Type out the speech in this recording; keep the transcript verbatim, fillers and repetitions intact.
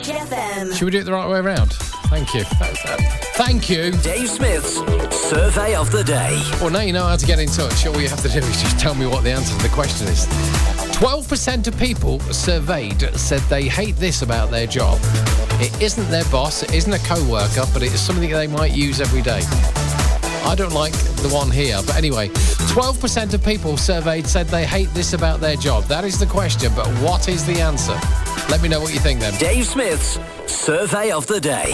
F M. Should we do it the right way around? Thank you. Thank you. Dave Smith's Survey of the Day. Well, now you know how to get in touch. All you have to do is just tell me what the answer to the question is. twelve percent of people surveyed said they hate this about their job. It isn't their boss, it isn't a co-worker, but it is something they might use every day. I don't like the one here, but anyway, twelve percent of people surveyed said they hate this about their job. That is the question, but what is the answer? Let me know what you think then. Dave Smith's Survey of the Day.